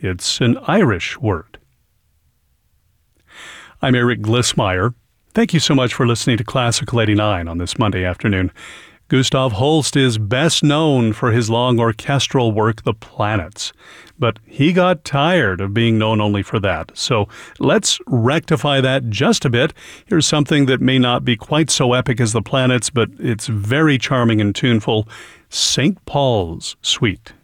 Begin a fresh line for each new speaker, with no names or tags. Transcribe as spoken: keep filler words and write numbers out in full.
It's an Irish word. I'm Eric Glissmeyer. Thank you so much for listening to Classical eighty-nine on this Monday afternoon. Gustav Holst is best known for his long orchestral work, The Planets. But he got tired of being known only for that. So let's rectify that just a bit. Here's something that may not be quite so epic as The Planets, but it's very charming and tuneful. Saint Paul's Suite.